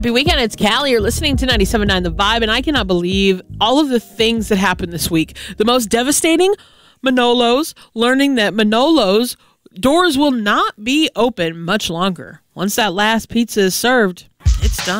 Happy weekend. It's Callie. You're listening to 97.9 The Vibe, and I cannot believe all of the things that happened this week. The most devastating, Manolo's, learning that Manolo's doors will not be open much longer. Once that last pizza is served, it's done.